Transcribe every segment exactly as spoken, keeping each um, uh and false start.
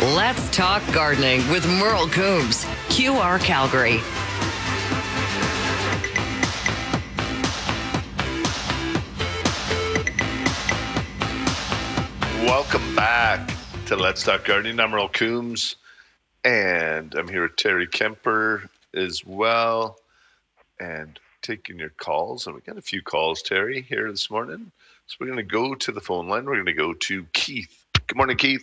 Let's talk gardening with Merle Coombs, Q R Calgary. Welcome back to Let's Talk Gardening. I'm Merle Coombs, and I'm here with Terry Kemper as well, and taking your calls. And we got a few calls, Terry, here this morning. So we're going to go to the phone line. We're going to go to Keith. Good morning, Keith.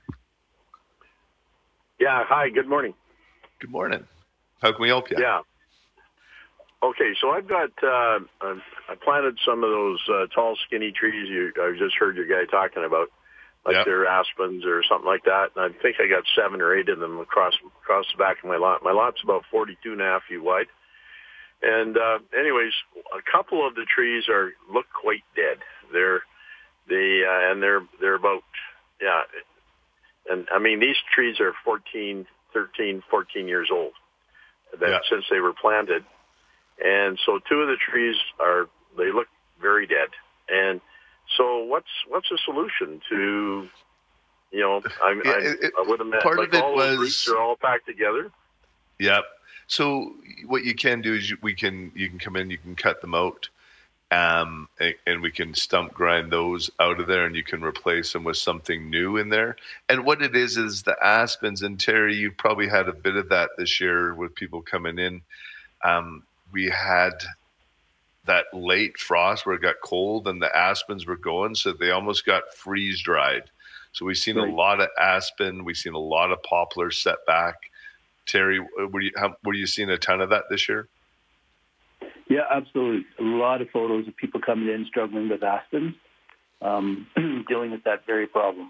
Yeah, hi, good morning. Good morning. How can we help you? Yeah. Okay, so I've got, uh, I planted some of those uh, tall, skinny trees you, I just heard your guy talking about, like Yep. they're aspens or something like that. And I think I got seven or eight of them across across the back of my lot. My lot's about forty-two and a half feet wide. And uh, anyways, a couple of the trees are look quite dead. They're they uh, and they're they're about yeah. And I mean, these trees are fourteen, thirteen, fourteen years old that, Yeah. since they were planted. And so two of the trees are, they look very dead. And so what's, what's the solution to, you know, I'm, Yeah, I'm, it- it- I would imagine part like of it all was- those roots are all packed together. Yep. So what you can do is you, we can you can come in, you can cut them out, um, and, and we can stump grind those out of there, and you can replace them with something new in there. And what it is is the aspens. And Terry, you probably had a bit of that this year with people coming in. Um, we had that late frost where it got cold and the aspens were going, so they almost got freeze dried. So we've seen Right. a lot of aspen, we've seen a lot of poplar set back. Terry, were you how, were you seeing a ton of that this year? Yeah, absolutely. A lot of photos of people coming in struggling with aspens, um, dealing with that very problem.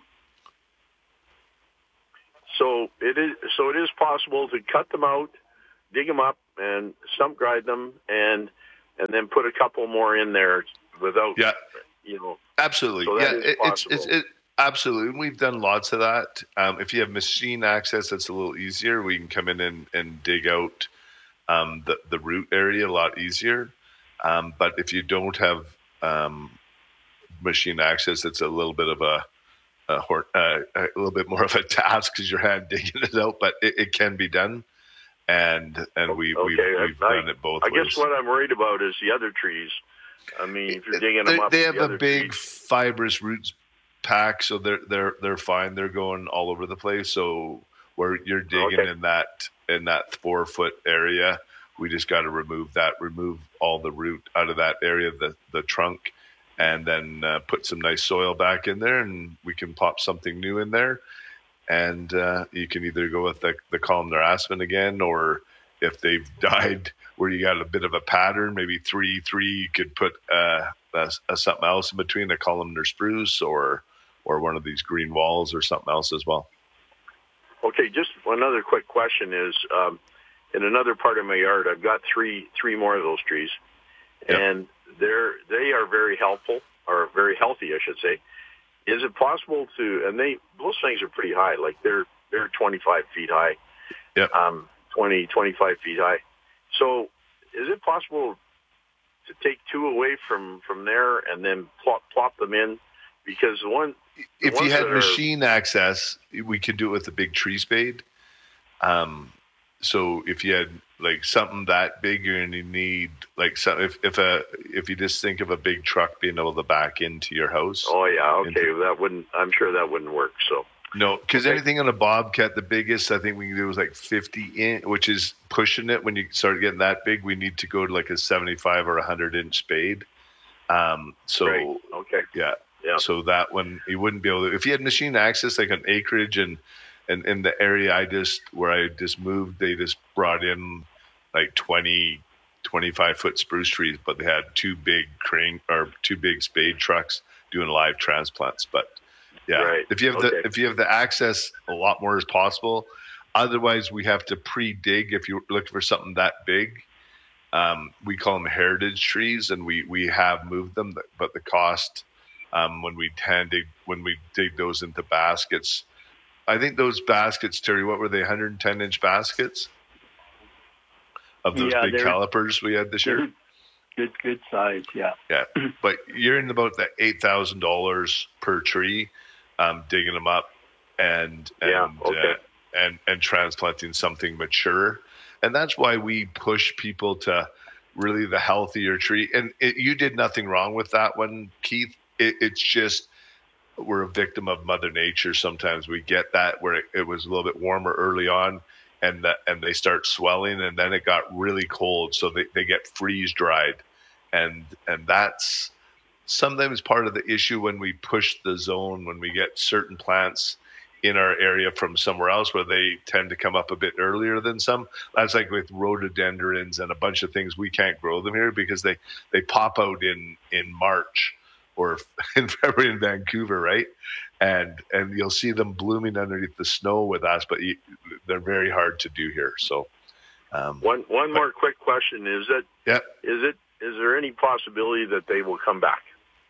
So it is, so it is possible to cut them out, dig them up and stump grind them and, and then put a couple more in there without, Yeah, you know. absolutely. So yeah, that is it, it's possible. it's it, absolutely. We've done lots of that. Um, if you have machine access, that's a little easier. We can come in and, and dig out um, the the root area a lot easier. Um, but if you don't have um, machine access, it's a little bit of a a, hor- uh, a little bit more of a task because you're hand digging it out. But it, it can be done, and and we Okay, we've, we've I- done it both I ways. guess what I'm worried about is the other trees. I mean, if you're digging them they, up, they the have a other big trees- fibrous roots pack, so they're they're they're fine. They're going all over the place. So where you're digging Okay. in that in that four foot area, we just got to remove that, remove all the root out of that area, the the trunk, and then uh, put some nice soil back in there, and we can pop something new in there. And uh, you can either go with the the columnar aspen again, or if they've died where you got a bit of a pattern, maybe three, three, you could put uh, a, a something else in between, a columnar spruce or or one of these green walls or something else as well. Okay, just another quick question is, um, in another part of my yard, I've got three three more of those trees, Yep. and they're they are very helpful, or very healthy, I should say. Is it possible to? And they those things are pretty high, like they're they're twenty-five feet high, Yep. um, twenty, twenty-five feet high. So, is it possible to take two away from from there and then plop plop them in? Because the one the If you ones had that are- machine access, we could do it with a big tree spade. Um, so if you had like something that big, you're going to need like some, if if a if you just think of a big truck being able to back into your house. Oh yeah, okay, into- that wouldn't. I'm sure that wouldn't work. So. No, because Okay. anything on a bobcat, the biggest I think we can do is like fifty inch, which is pushing it. When you start getting that big, we need to go to like a seventy-five or a hundred inch spade. Um, so Right. Okay. yeah, Yeah. so that one you wouldn't be able to. If you had machine access, like an acreage and and in the area I just where I just moved, they just brought in like twenty, twenty-five foot spruce trees, but they had two big crane or two big spade trucks doing live transplants. But yeah, Right. if you have Okay. the if you have the access, a lot more is possible. Otherwise, we have to pre-dig if you're looking for something that big. Um, we call them heritage trees, and we we have moved them, but the cost um, when we hand dig when we dig those into baskets, I think those baskets, Terry, what were they? one hundred ten inch baskets of those Yeah, big they're- calipers we had this year. Good, good size. Yeah. Yeah, but you're in about that eight thousand dollars per tree, um, digging them up and Yeah, and okay. uh, and and transplanting something mature, and that's why we push people to really the healthier tree. And it, you did nothing wrong with that one, Keith. It, it's just we're a victim of Mother Nature. Sometimes we get that where it, it was a little bit warmer early on, and the, and they start swelling, and then it got really cold, so they, they get freeze dried, and and that's sometimes part of the issue when we push the zone, when we get certain plants in our area from somewhere else where they tend to come up a bit earlier than some. That's like with rhododendrons and a bunch of things. We can't grow them here because they, they pop out in, in March or in February in Vancouver, right? And and you'll see them blooming underneath the snow with us, but you, they're very hard to do here. So um, one one but, more quick question: Is it yeah. is it is there any possibility that they will come back?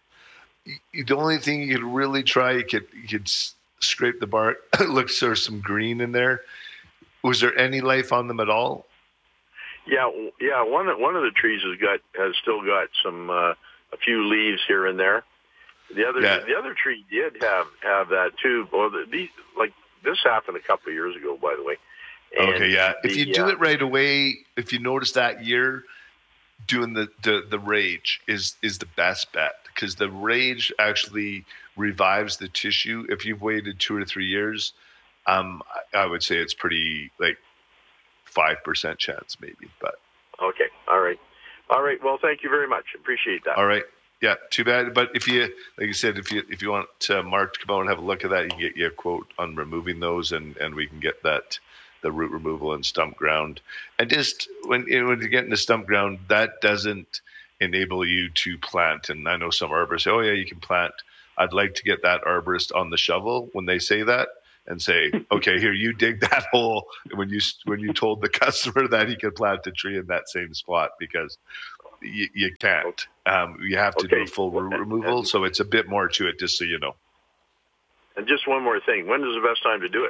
The only thing you could really try, you could you could scrape the bark, look, there's some green in there. Was there any life on them at all? Yeah, yeah. One one of the trees has got has still got some uh, a few leaves here and there. The other yeah. the other tree did have have that too. Well, the, the, like this happened a couple of years ago, by the way. And okay, yeah. the, if you do uh, it right away, if you notice that year, doing the, the, the rage is is the best bet, because the rage actually revives the tissue. If you've waited two or three years, um, I, I would say it's pretty like five percent chance maybe. But okay, all right, all right. Well, thank you very much. Appreciate that. All right, yeah, too bad. But if you, like you said, if you if you want uh, Mark to come out and have a look at that, you can get you a quote on removing those, and and we can get that. The root removal and stump ground. And just when, when you get into stump ground, that doesn't enable you to plant. And I know some arborists say, oh yeah, you can plant. I'd like to get that arborist on the shovel when they say that and say, okay, here, you dig that hole when you when you told the customer that he could plant a tree in that same spot, because you, you can't. Um, you have to okay. do a full root removal, so it's a bit more to it, just so you know. And just one more thing. When is the best time to do it?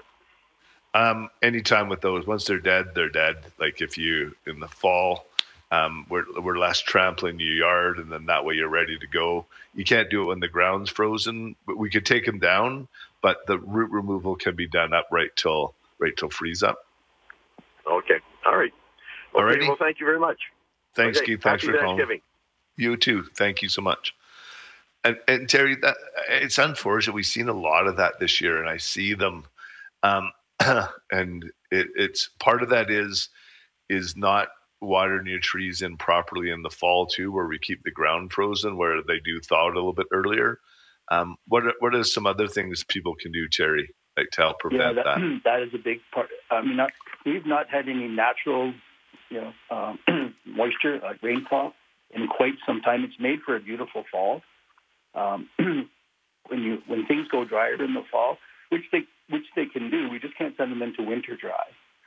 Um, anytime with those, once they're dead, they're dead. Like if you, in the fall, um, we're, we're less trampling your yard, and then that way you're ready to go. You can't do it when the ground's frozen, but we could take them down, but the root removal can be done up right till, right till freeze up. Okay. All right. Okay. Alrighty. Well, thank you very much. Thanks, okay. Keith. Thanks Happy for calling. Thanksgiving. You too. Thank you so much. And, and Terry, that, it's unfortunate. We've seen a lot of that this year, and I see them, um, and it, it's part of that is is not watering your trees in properly in the fall too, where we keep the ground frozen, where they do thaw it a little bit earlier. Um, what are, what are some other things people can do, Terry, like to help prevent yeah, that, that? That is a big part. I mean, not, we've not had any natural, you know, um, moisture, like rainfall, in quite some time. It's made for a beautiful fall. Um, when you when things go drier in the fall, which they which they can do. We just can't send them into winter dry.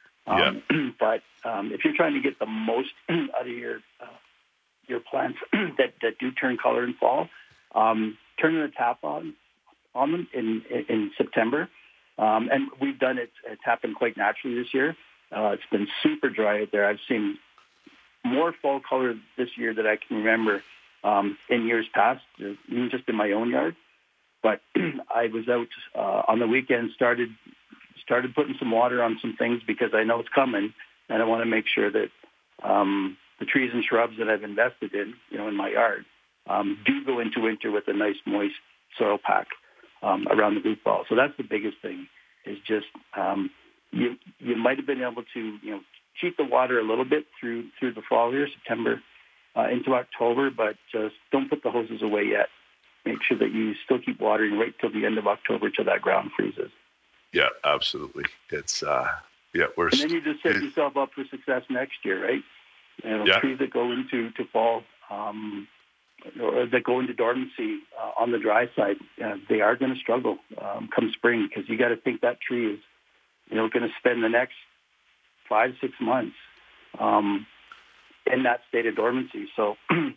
Um, yeah. But um, if you're trying to get the most out of your uh, your plants that, that do turn color in fall, um, turning the tap on on them in in September, um, and we've done it. It's happened quite naturally this year. Uh, it's been super dry out there. I've seen more fall color this year than I can remember um, in years past, even just in my own yard. But I was out uh, on the weekend, started started putting some water on some things because I know it's coming, and I want to make sure that um, the trees and shrubs that I've invested in, you know, in my yard, um, do go into winter with a nice moist soil pack um, around the root ball. So that's the biggest thing. Is just um, you you might have been able to you know cheat the water a little bit through through the fall here, September uh, into October, but just don't put the hoses away yet. Make sure that you still keep watering right till the end of October till that ground freezes. Yeah, absolutely. It's uh, yeah, we're. And then you just set yourself up for success next year, right? You know, yeah. Trees that go into to fall, um, or that go into dormancy uh, on the dry side, uh, they are going to struggle um, come spring, because you got to think that tree is, you know, going to spend the next five six months um, in that state of dormancy. So.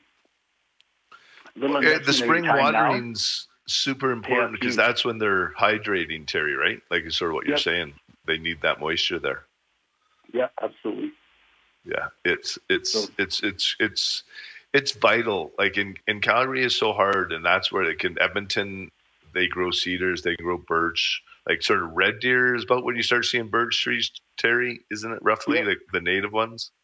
Yeah, the spring watering's super important, because yeah, that's when they're hydrating, Terry, right? Like it's sort of what you're yep. saying. They need that moisture there. Yeah, absolutely. Yeah, it's it's so, it's it's it's it's vital. Like in, in Calgary is so hard, and that's where they can Edmonton, they grow cedars, they grow birch, like sort of red deer is about when you start seeing birch trees, Terry, isn't it roughly Yeah. like the native ones?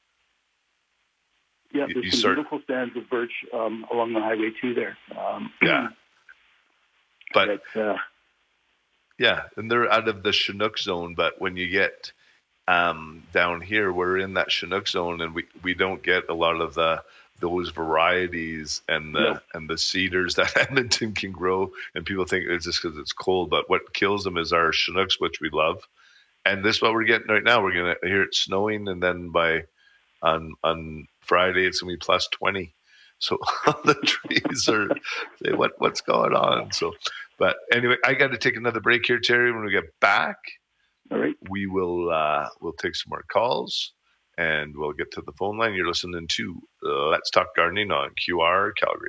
Yeah, You- there's you some start- beautiful stands of birch um, along the highway too there. Um, Yeah. But but, uh, yeah, and they're out of the Chinook zone. But when you get um, down here, we're in that Chinook zone, and we, we don't get a lot of the those varieties and the No. and the cedars that Edmonton can grow. And people think it's just because it's cold, but what kills them is our Chinooks, which we love. And this is what we're getting right now. We're gonna hear it snowing, and then by on on Friday it's gonna be plus twenty. So all the trees are say what what's going on. So, but anyway, I got to take another break here, Terry. When we get back, all right. we will uh, we'll take some more calls and we'll get to the phone line. You're listening to Let's Talk Gardening on Q R Calgary.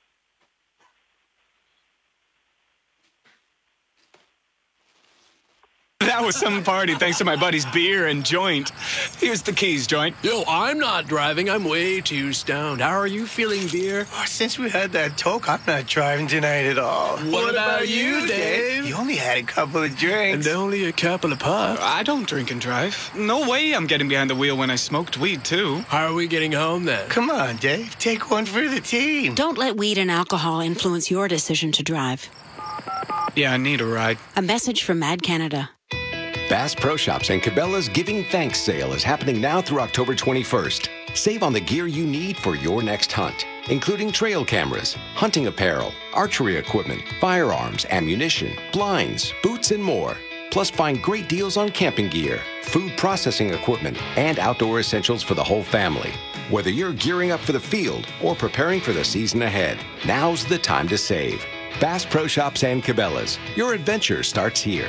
That was some party thanks to my buddy's beer and joint. Here's the keys, joint. Yo, I'm not driving. I'm way too stoned. How are you feeling, beer? Oh, since we had that talk, I'm not driving tonight at all. What about you, Dave? You only had a couple of drinks. And only a couple of puffs. I don't drink and drive. No way I'm getting behind the wheel when I smoked weed, too. How are we getting home then? Come on, Dave. Take one for the team. Don't let weed and alcohol influence your decision to drive. Yeah, I need a ride. A message from Mad Canada. Bass Pro Shops and Cabela's Giving Thanks sale is happening now through October twenty-first. Save on the gear you need for your next hunt, including trail cameras, hunting apparel, archery equipment, firearms, ammunition, blinds, boots, and more. Plus, find great deals on camping gear, food processing equipment, and outdoor essentials for the whole family. Whether you're gearing up for the field or preparing for the season ahead, now's the time to save. Bass Pro Shops and Cabela's. Your adventure starts here.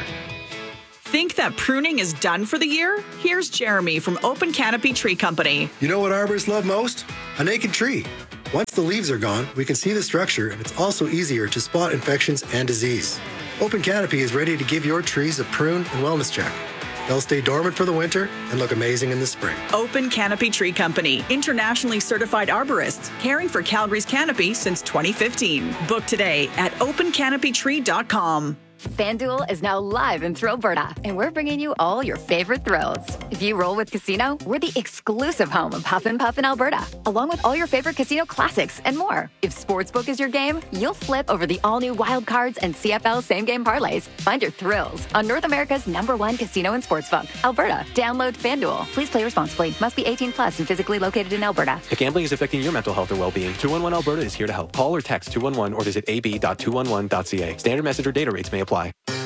Think that pruning is done for the year? Here's Jeremy from Open Canopy Tree Company. You know what arborists love most? A naked tree. Once the leaves are gone, we can see the structure, and it's also easier to spot infections and disease. Open Canopy is ready to give your trees a prune and wellness check. They'll stay dormant for the winter and look amazing in the spring. Open Canopy Tree Company, internationally certified arborists, caring for Calgary's canopy since twenty fifteen. Book today at open canopy tree dot com. FanDuel is now live in Thrill Alberta, and we're bringing you all your favorite thrills. If you roll with Casino, we're the exclusive home of Huff and Puff in Alberta, along with all your favorite casino classics and more. If Sportsbook is your game, you'll flip over the all-new Wild Cards and C F L same-game parlays. Find your thrills on North America's number one casino and sportsbook, Alberta. Download FanDuel. Please play responsibly. Must be eighteen plus and physically located in Alberta. If gambling is affecting your mental health or well-being, two one one Alberta is here to help. Call or text two one one or visit a b dot two one one dot c a. Standard message or data rates may apply.